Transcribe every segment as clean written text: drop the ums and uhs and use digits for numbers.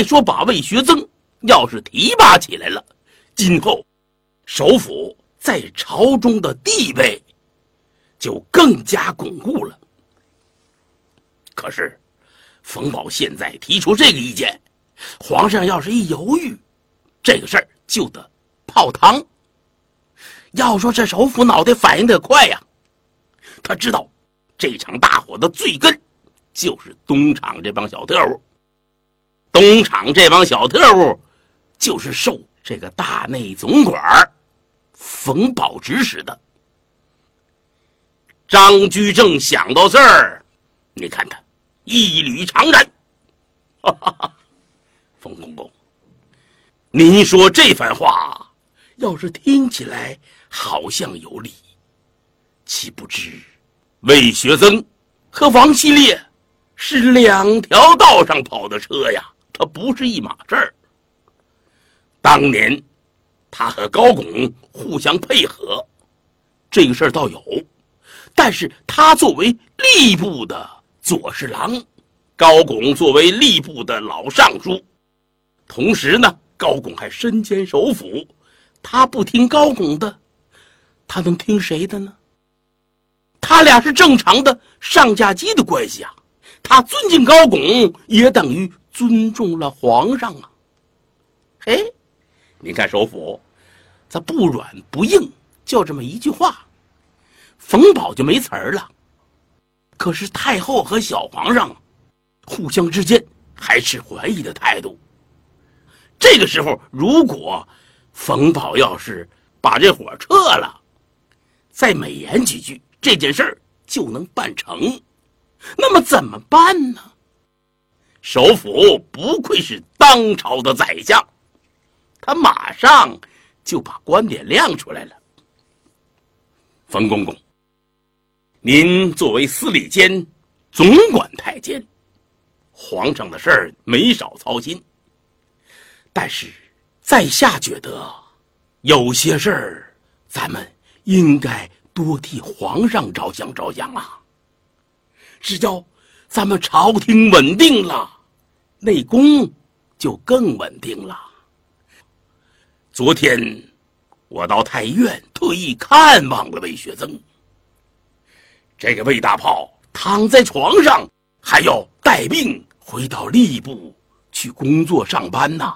再说把魏学增要是提拔起来了，今后首府在朝中的地位就更加巩固了。可是冯保现在提出这个意见，皇上要是一犹豫，这个事儿就得泡汤。要说这首府脑袋反应得快呀，他知道这场大火的罪根就是东厂这帮小特务，东厂这帮小特务就是受这个大内总管冯保指使的。张居正想到这儿，你看他一缕长髯，哈哈哈，冯公公，您说这番话要是听起来好像有理，岂不知魏学增和王希烈是两条道上跑的车呀，他不是一码事儿。当年他和高拱互相配合，这个事儿倒有，但是他作为吏部的左侍郎，高拱作为吏部的老尚书，同时呢，高拱还身兼首辅，他不听高拱的，他能听谁的呢？他俩是正常的上下级的关系啊，他尊敬高拱也等于尊重了皇上啊。嘿，你看首辅他不软不硬，就这么一句话，冯保就没词儿了。可是太后和小皇上互相之间还持怀疑的态度。这个时候如果冯保要是把这火撤了，再美言几句，这件事儿就能办成。那么怎么办呢？首辅不愧是当朝的宰相，他马上就把观点亮出来了。冯公公，您作为司礼监总管太监，皇上的事儿没少操心，但是在下觉得有些事儿咱们应该多替皇上着想着想啊。只要咱们朝廷稳定了，内宫就更稳定了。昨天我到太医院特意看望了魏学增，这个魏大炮躺在床上还要带病回到吏部去工作上班呢。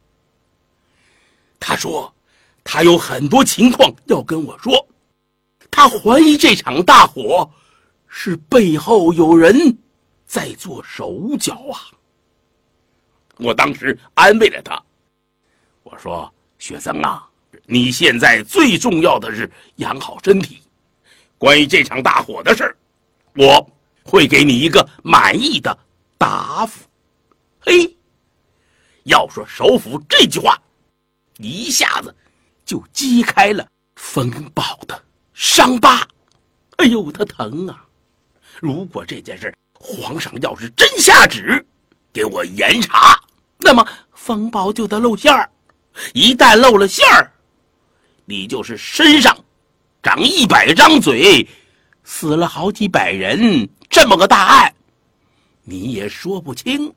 他说他有很多情况要跟我说，他怀疑这场大火是背后有人在做手脚啊。我当时安慰了他，我说学增啊，你现在最重要的是养好身体，关于这场大火的事儿，我会给你一个满意的答复。嘿，要说首辅这句话一下子就击开了冯保的伤疤，哎呦他疼啊。如果这件事皇上要是真下旨给我严查，那么冯保就得露馅儿，一旦露了馅儿，你就是身上长100张嘴，死了好几百人，这么个大案你也说不清。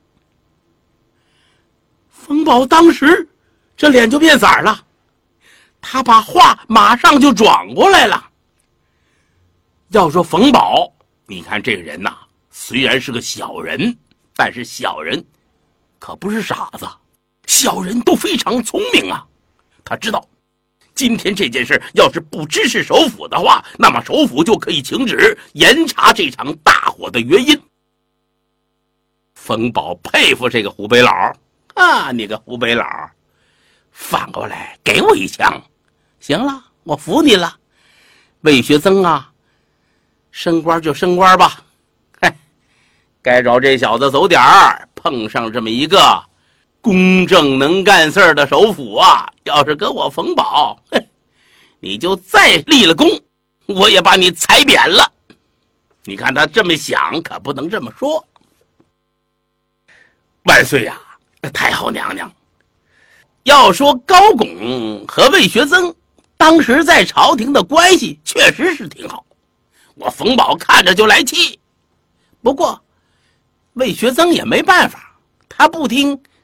冯保当时这脸就变色了，他把话马上就转过来了。要说冯保，你看这个人呐，虽然是个小人，但是小人可不是傻子，小人都非常聪明啊。他知道今天这件事要是不支持首辅的话，那么首辅就可以请旨严查这场大火的原因。冯保佩服这个湖北佬啊，你个湖北佬，反过来给我一枪，行了，我服你了。魏学增啊，升官就升官吧，嘿，该找这小子走点儿，碰上这么一个公正能干事儿的首辅啊，要是跟我冯保，嘿，你就再立了功，我也把你裁扁了。你看他这么想，可不能这么说。万岁呀，太后娘娘，要说高拱和魏学增当时在朝廷的关系确实是挺好，我冯保看着就来气。不过魏学增也没办法，他不听